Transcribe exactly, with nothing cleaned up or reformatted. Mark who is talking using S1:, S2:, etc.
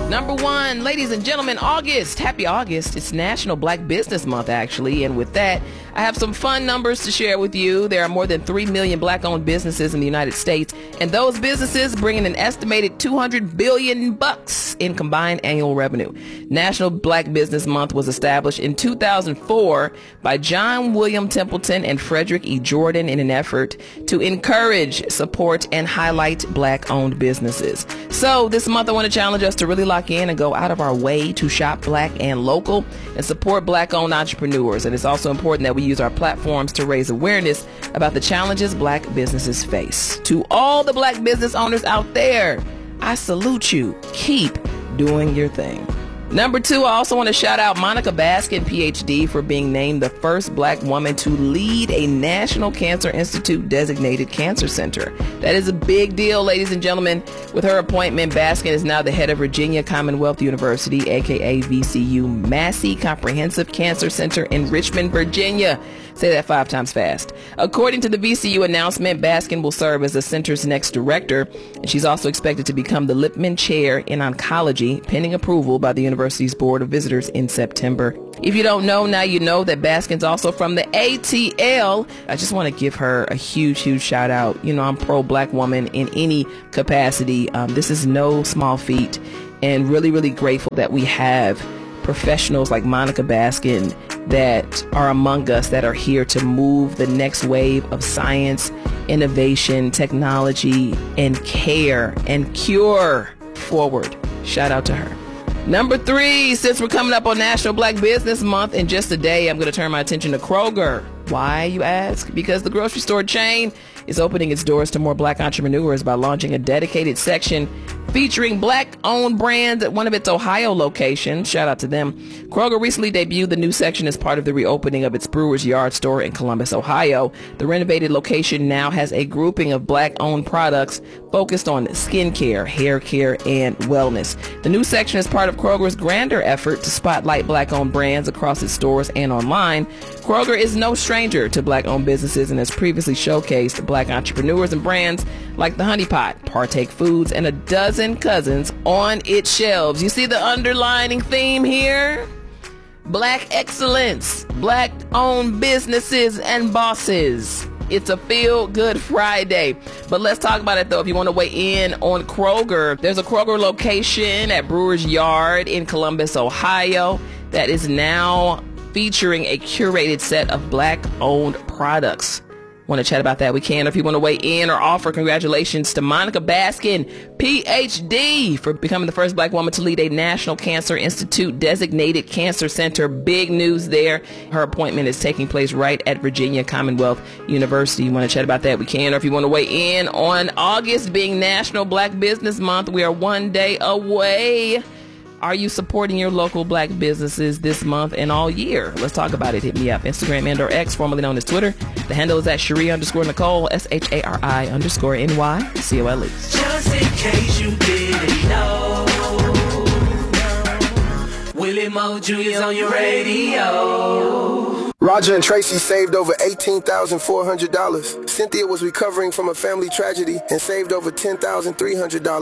S1: Number one, ladies and gentlemen, August. Happy August. It's National Black Business Month, actually. And with that, I have some fun numbers to share with you. There are more than three million black-owned businesses in the United States, and those businesses bring in an estimated two hundred billion bucks in combined annual revenue. National Black Business Month was established in two thousand four by John William Templeton and Frederick E. Jordan in an effort to encourage, support, and highlight black-owned businesses. So this month, I want to challenge us to really lock in and go out of our way to shop black and local and support black-owned entrepreneurs. And it's also important that we use our platforms to raise awareness about the challenges black businesses face. To all the black business owners out there, I salute you. Keep doing your thing. Number two, I also want to shout out Monica Baskin, P H D, for being named the first black woman to lead a National Cancer Institute designated cancer center. That is a big deal, ladies and gentlemen. With her appointment, Baskin is now the head of Virginia Commonwealth University, aka V C U, Massey Comprehensive Cancer Center in Richmond, Virginia. Say that five times fast. According to the V C U announcement, Baskin will serve as the center's next director, and she's also expected to become the Lippman Chair in Oncology, pending approval by the university's Board of Visitors in September. If you don't know, now you know that Baskin's also from the A T L. I just want to give her a huge, huge shout out. You know, I'm pro-black woman in any capacity. Um, this is no small feat, and really, really grateful that we have professionals like Monica Baskin that are among us, that are here to move the next wave of science, innovation, technology, and care and cure forward. Shout out to her. Number three, since we're coming up on National Black Business Month, in just a day, I'm going to turn my attention to Kroger. Why, you ask? Because the grocery store chain is opening its doors to more black entrepreneurs by launching a dedicated section featuring black-owned brands at one of its Ohio locations. Shout out to them. Kroger recently debuted the new section as part of the reopening of its Brewers Yard store in Columbus, Ohio. The renovated location now has a grouping of black-owned products focused on skincare, hair care, and wellness. The new section is part of Kroger's grander effort to spotlight black-owned brands across its stores and online. Kroger is no stranger to black-owned businesses and has previously showcased black entrepreneurs and brands like the Honey Pot, Partake Foods, and a dozen cousins on its shelves. You see the underlining theme here? Black excellence, black-owned businesses and bosses. It's a feel-good Friday. But let's talk about it, though. If you want to weigh in on Kroger, there's a Kroger location at Brewers Yard in Columbus, Ohio, that is now featuring a curated set of black-owned products. Want to chat about that? We can. Or if you want to weigh in or offer, congratulations to Monica Baskin, P H D, for becoming the first black woman to lead a National Cancer Institute designated cancer center. Big news there. Her appointment is taking place right at Virginia Commonwealth University. You want to chat about that? We can. Or if you want to weigh in on August being National Black Business Month, we are one day away. Are you supporting your local black businesses this month and all year? Let's talk about it. Hit me up. Instagram and or X, formerly known as Twitter. The handle is at Shari underscore Nicole, S H A R I underscore N Y C O L E.
S2: Just in case you didn't know, Willie Mo Junior's on your radio.
S3: Roger and Tracy saved over eighteen thousand four hundred dollars. Cynthia was recovering from a family tragedy and saved over ten thousand three hundred dollars.